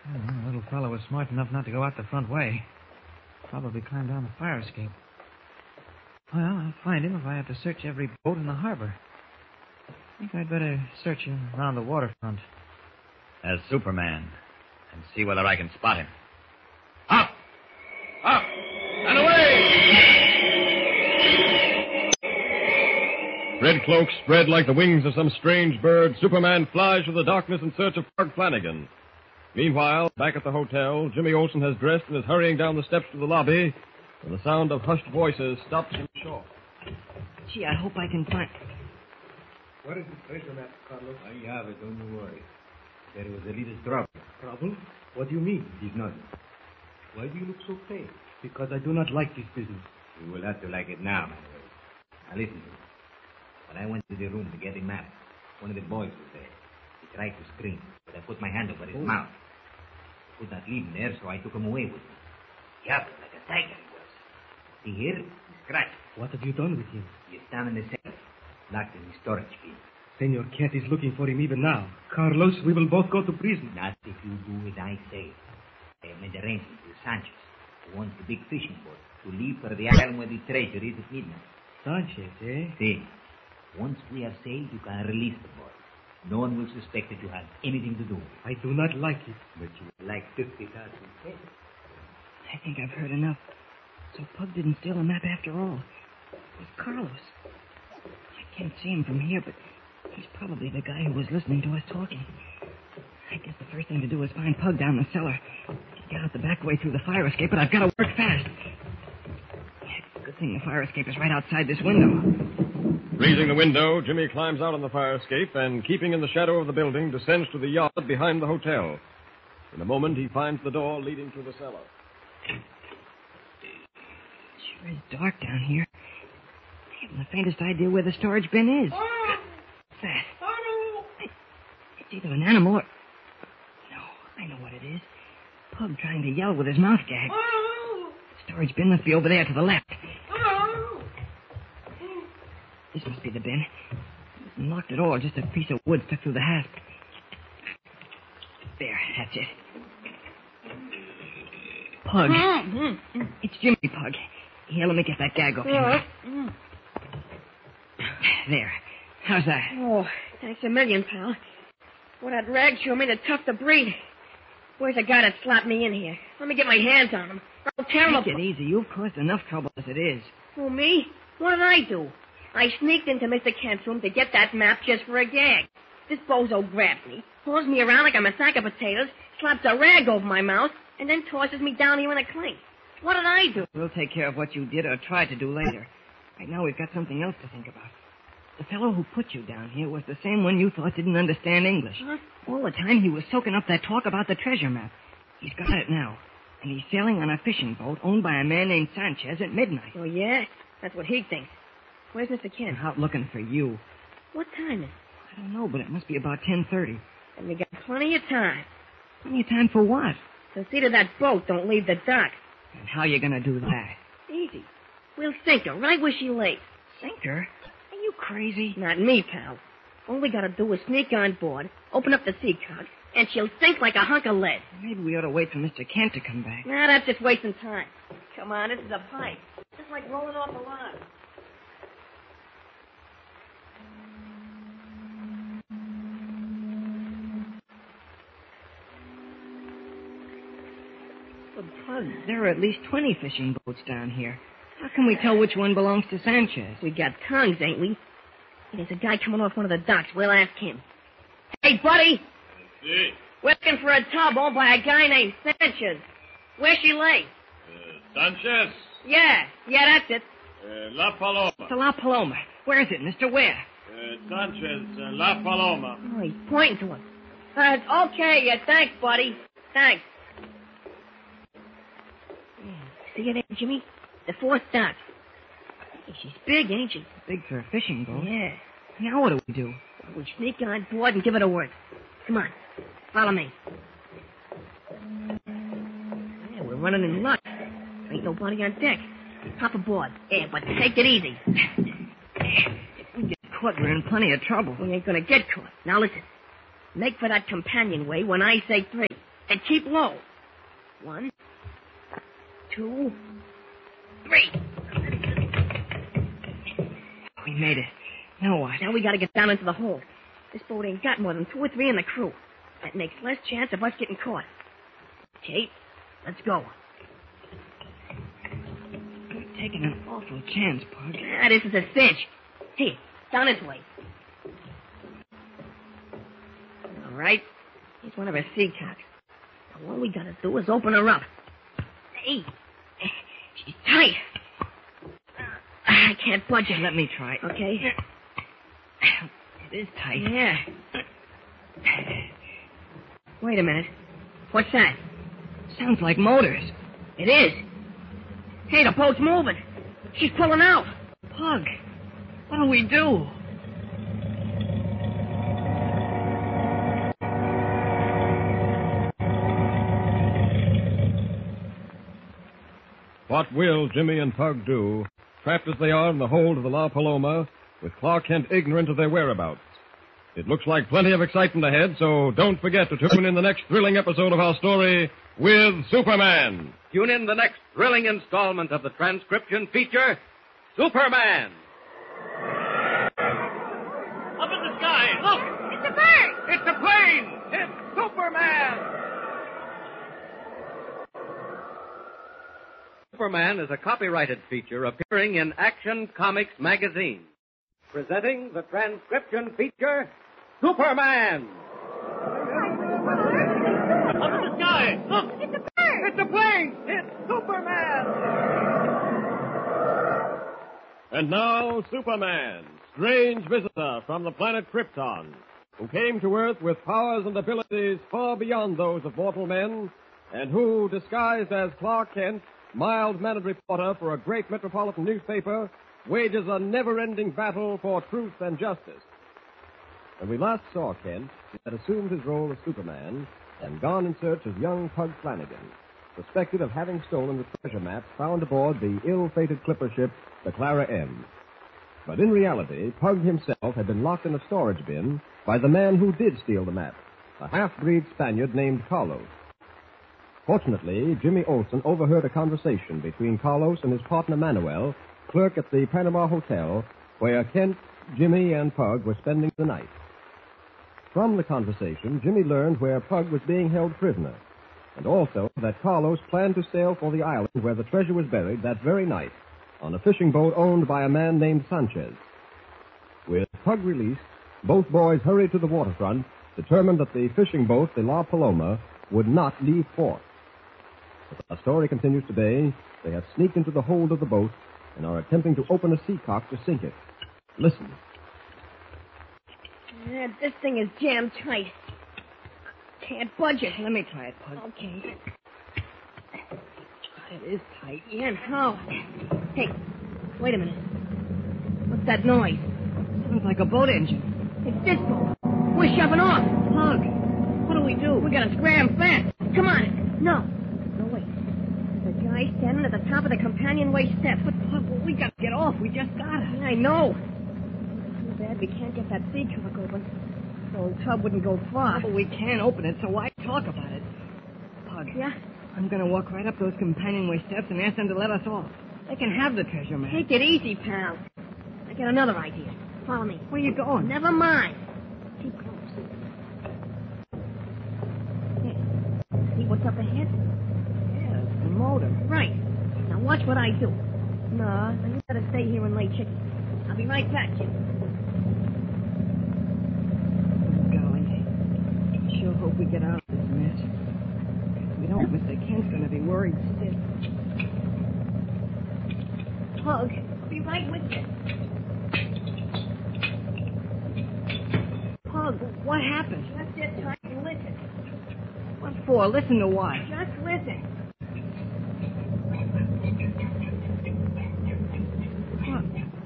Well, the little fellow was smart enough not to go out the front way. Probably climbed down the fire escape. Well, I'll find him if I have to search every boat in the harbor. I think I'd better search around the waterfront. As Superman. And see whether I can spot him. Up! Up! And away! Red cloaks spread like the wings of some strange bird. Superman flies through the darkness in search of Pug Flanagan. Meanwhile, back at the hotel, Jimmy Olsen has dressed and is hurrying down the steps to the lobby when the sound of hushed voices stops him short. Gee, I hope I can find... What is the treasure map, Carlos? I have it, don't you worry. There was a little trouble. Trouble? What do you mean? It is nothing. Why do you look so pale? Because I do not like this business. You will have to like it now, Manuel. Now listen to me. When I went to the room to get a map, one of the boys was there. He tried to scream, but I put my hand over his mouth. I could not leave him there, so I took him away with me. He howled like a tiger he was. See here? He's scratched. What have you done with him? He is down in the cellar, locked in his storage bin. Senor Kent is looking for him even now. Carlos, we will both go to prison. Not if you do as I say. I have made arrangements with Sanchez, who owns the big fishing boat, to leave for the island where the treasure is at midnight. Sanchez, eh? See, once we have sailed, you can release the boat. No one will suspect that you have anything to do with it. I do not like it. But you will like 50,000 pesos. I think I've heard enough. So Pug didn't steal the map after all. It was Carlos. I can't see him from here, but he's probably the guy who was listening to us talking. I guess the first thing to do is find Pug down the cellar. Get out the back way through the fire escape, but I've got to work fast. Good thing the fire escape is right outside this window. Raising the window, Jimmy climbs out on the fire escape and, keeping in the shadow of the building, descends to the yard behind the hotel. In a moment, he finds the door leading to the cellar. Sure is dark down here. I haven't the faintest idea where the storage bin is. What's that? It's either an animal or... No, I know what it is. Pug trying to yell with his mouth gagged. The storage bin must be over there to the left. This must be the bin. It wasn't locked at all, just a piece of wood stuck through the hasp. There, that's it. Pug. It's Jimmy Pug. Here, let me get that gag off him. There. How's that? Oh, thanks a million, pal. What that rag sure made it tough to breathe. Where's the guy that slapped me in here? Let me get my hands on him. I'll tear him Take it easy. You've caused enough trouble as it is. Who, me? What did I do? I sneaked into Mr. Kent's room to get that map just for a gag. This bozo grabs me, pulls me around like I'm a sack of potatoes, slaps a rag over my mouth, and then tosses me down here in a clink. What did I do? We'll take care of what you did or tried to do later. Right now we've got something else to think about. The fellow who put you down here was the same one you thought didn't understand English. Huh? All the time he was soaking up that talk about the treasure map. He's got it now. And he's sailing on a fishing boat owned by a man named Sanchez at midnight. Oh, yeah? That's what he thinks. Where's Mr. Kent? I'm out looking for you. What time is it? I don't know, but it must be about 10:30. And we got plenty of time. Plenty of time for what? To see that boat don't leave the dock. And how you gonna do that? Easy. We'll sink her right where she lays. Sink her? Are you crazy? Not me, pal. All we gotta do is sneak on board, open up the sea cock, and she'll sink like a hunk of lead. Maybe we ought to wait for Mr. Kent to come back. Nah, that's just wasting time. Come on, this is a pipe. Just like rolling off a log. Pug, there are at least 20 fishing boats down here. How can we tell which one belongs to Sanchez? We got tongues, ain't we? There's a guy coming off one of the docks. We'll ask him. Hey, buddy! Si. We're looking for a tub owned by a guy named Sanchez. Where's she lay? Sanchez. Yeah, that's it. La Paloma. It's La Paloma. Where is it, mister? Where? Sanchez, La Paloma. Oh, he's pointing to us. Okay, thanks, buddy. Thanks. See her there, Jimmy? The fourth dock. Hey, she's big, ain't she? Big for a fishing boat. Yeah. Now what do we do? We sneak on board and give it a whirl. Come on. Follow me. Yeah, we're running in luck. Ain't nobody on deck. Hop aboard. Yeah, but take it easy. If we get caught, we're in plenty of trouble. We ain't gonna get caught. Now listen. Make for that companionway when I say 3. And keep low. 1, 2, 3. We made it. Now what? Now we gotta get down into the hold. This boat ain't got more than 2 or 3 in the crew. That makes less chance of us getting caught. Okay, let's go. You're taking an awful chance, Pug. Ah, this is a cinch. Here, down this way. All right. Here's one of her sea cocks. Now, all we gotta do is open her up. Hey, she's tight. I can't budge her. Let me try. Okay. It is tight. Yeah. Wait a minute. What's that? Sounds like motors. It is. Hey, the boat's moving. She's pulling out. Pug, what do we do? What will Jimmy and Pug do, trapped as they are in the hold of the La Paloma, with Clark Kent ignorant of their whereabouts? It looks like plenty of excitement ahead, so don't forget to tune in the next thrilling episode of our story with Superman. Tune in the next thrilling installment of the transcription feature, Superman. Up in the sky, look! It's a bird! It's a plane! It's Superman! Superman is a copyrighted feature appearing in Action Comics magazine. Presenting the transcription feature, Superman! Up in the sky! Look! It's a bird! It's a plane! It's Superman! And now, Superman, strange visitor from the planet Krypton, who came to Earth with powers and abilities far beyond those of mortal men, and who, disguised as Clark Kent, mild-mannered reporter for a great metropolitan newspaper, wages a never-ending battle for truth and justice. When we last saw Kent, he had assumed his role as Superman and gone in search of young Pug Flanagan, suspected of having stolen the treasure map found aboard the ill-fated clipper ship, the Clara M. But in reality, Pug himself had been locked in a storage bin by the man who did steal the map, a half-breed Spaniard named Carlos. Fortunately, Jimmy Olsen overheard a conversation between Carlos and his partner Manuel, clerk at the Panama Hotel, where Kent, Jimmy, and Pug were spending the night. From the conversation, Jimmy learned where Pug was being held prisoner, and also that Carlos planned to sail for the island where the treasure was buried that very night on a fishing boat owned by a man named Sanchez. With Pug released, both boys hurried to the waterfront, determined that the fishing boat, the La Paloma, would not leave port. As our story continues today, they have sneaked into the hold of the boat and are attempting to open a seacock to sink it. Listen. Yeah, this thing is jammed tight. Can't budge it. Let me try it, Pug. Okay. It is tight. Yeah, how? Hey, wait a minute. What's that noise? Sounds like a boat engine. It's this boat. We're shoving off. Pug, what do we do? We gotta scram fast. Come on. No, wait. The guy standing at the top of the companionway steps. But, Pug, we gotta get off. We just gotta. I know. Too bad we can't get that seacock open. The old tub wouldn't go far. But we can't open it, so why talk about it? Pug. Yeah? I'm gonna walk right up those companionway steps and ask them to let us off. They can have the treasure map. Take it easy, pal. I got another idea. Follow me. Where you going? Never mind. Keep close. There. See what's up ahead? Yeah, it's the motor. Right. Now watch what I do. No, you better stay here and lay chicken. I'll be right back, Jim. Golly. Sure hope we get out of this mess. If we don't, Mr. Kent's gonna be worried stiff. Pug, I'll be right with you. Pug, what happened? Just sit tight and listen. What for? Listen to what? Just listen. Pug.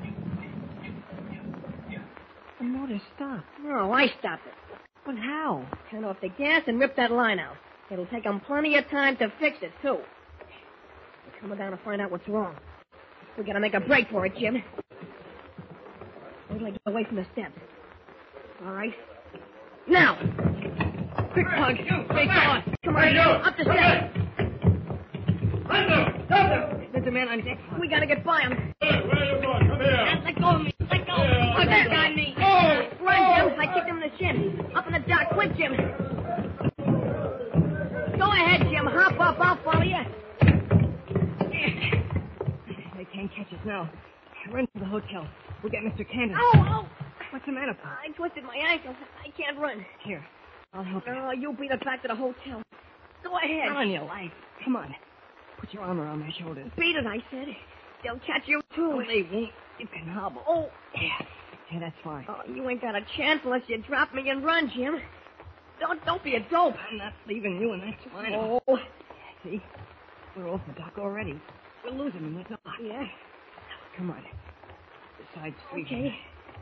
The motor stopped. No, I stopped it. But how? Turn off the gas and rip that line out. It'll take them plenty of time to fix it, too. We're coming down to find out what's wrong. We gotta make a break for it, Jim. Wait till I get away from the steps. All right? Now! Quick, Pug. Stay close. Come Come on, up the steps. There's a man on deck. We gotta get by him. Where are you going? Come here. Let go of me. Let go. Put that on me. Run, Jim. I kicked him in the shin. Up in the dock. Quick, Jim. Go ahead, Jim. Hop up. I'll follow you. They can't catch us now. Run to the hotel. We'll get Mr. Candace. Oh. What's the matter, Pug? I twisted my ankle. I can't run. Here, I'll help you. Oh, you beat us back to the hotel. Go ahead. Not on your life. Come on. Put your arm around my shoulders. Beat it, I said. They'll catch you, too. Oh, they won't. You can hobble. Oh. Yeah, that's fine. Oh, you ain't got a chance unless you drop me and run, Jim. Don't be a dope. I'm not leaving you, and that's fine. Oh. See? We're off the dock already. We'll lose him in the dock. Yeah. Come on. The side street. Okay.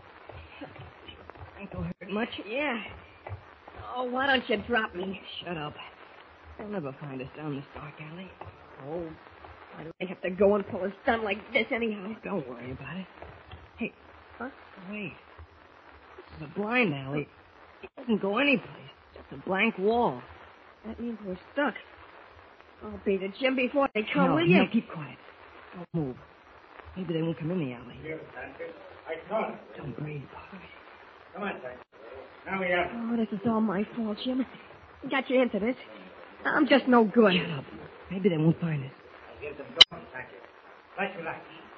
Ankle hurt much? Yeah. Oh, why don't you drop me? Shut up. They'll never find us down this dark alley. Oh, why do I have to go and pull a stunt like this anyhow? Don't worry about it. Hey. Huh? Wait. This is a blind alley. It doesn't go anyplace. Just a blank wall. That means we're stuck. I'll beat it, Jim, before they come, No, will you? no, keep quiet. Don't move. Maybe they won't come in the alley. Here, Sanchez. I caught him. Don't breathe, Pug. Come on, Sanchez. Now we have him. Oh, this is all my fault, Jim. Got you into this. I'm just no good. Shut up. Maybe they won't find us. I'll give them going, Sanchez. Right your light.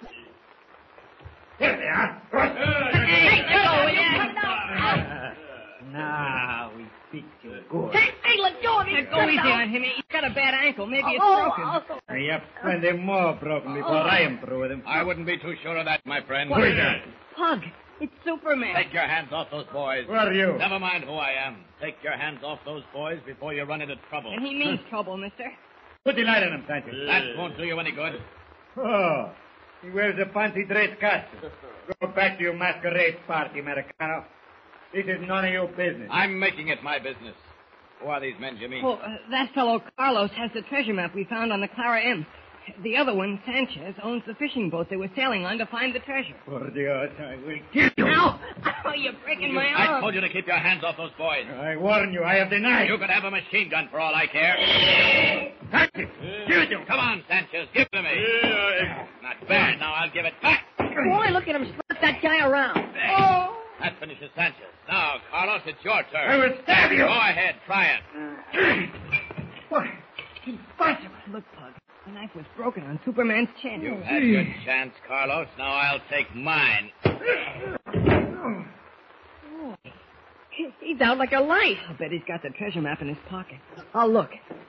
Here they are. Hey, let go, will you? Now we speak you good. Hey, let go of me. Go easy on him. He's got a bad ankle. Maybe it's broken. I have plenty more broken before I am through with him. I wouldn't be too sure of that, my friend. Who is that? Pug, it's Superman. Take your hands off those boys. Who are you? Never mind who I am. Take your hands off those boys before you run into trouble. And he means trouble, mister. Put the light on him, Sanchez. That won't do you any good. Oh, he wears a fancy dress costume. Go back to your masquerade party, Americano. This is none of your business. I'm making it my business. Who are these men, Jimmy? Well, that fellow Carlos has the treasure map we found on the Clara M. The other one, Sanchez, owns the fishing boat they were sailing on to find the treasure. Por Dios, I will kill you. Ow! Oh, you're breaking my I arm. told you to keep your hands off those boys. I warn you, I have the knife. You could have a machine gun for all I care. Sanchez, shoot him. Come on, Sanchez, give it to me. Not bad. Now I'll give it back. Boy, look at him slap that guy around. Oh. That finishes Sanchez. Now, Carlos, it's your turn. I will stab you. Go ahead, try it. What? Impossible. Look, Pug, the knife was broken on Superman's chin. You've had your chance, Carlos. Now I'll take mine. He's out like a light. I'll bet he's got the treasure map in his pocket. I'll look.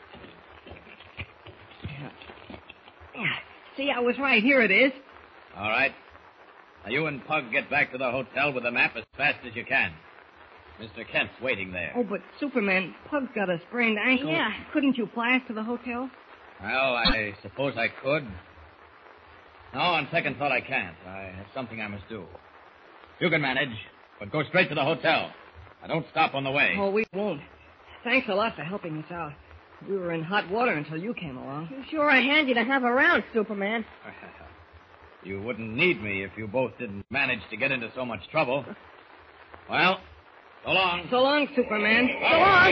Yeah. See, I was right. Here it is. All right. Now, you and Pug get back to the hotel with the map as fast as you can. Mr. Kent's waiting there. Oh, but Superman, Pug's got a sprained ankle. Yeah. Couldn't you fly us to the hotel? Well, I suppose I could. No, on second thought, I can't. I have something I must do. You can manage, but go straight to the hotel. Now, don't stop on the way. Oh, we won't. Thanks a lot for helping us out. We were in hot water until you came along. You sure are handy to have around, Superman. You wouldn't need me if you both didn't manage to get into so much trouble. Well, so long. So long, Superman. So long.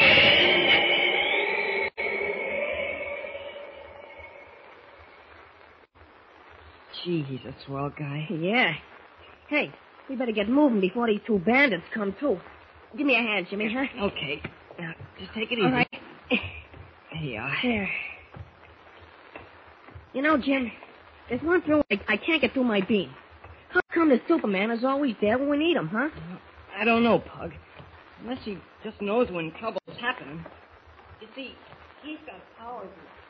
Gee, he's a swell guy. Yeah. Hey, we better get moving before these two bandits come, too. Give me a hand, Jimmy, huh? Okay. Now, just take it easy. All right. There you are. There. You know, Jim, there's one thing I can't get through my bean. How come the Superman is always there when we need him, huh? I don't know, Pug. Unless he just knows when trouble's happening. You see, he's got powers